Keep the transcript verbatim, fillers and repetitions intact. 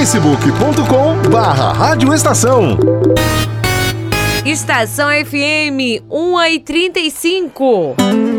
facebook ponto com barra Rádio Estação. Estação F M, uma e trinta e cinco.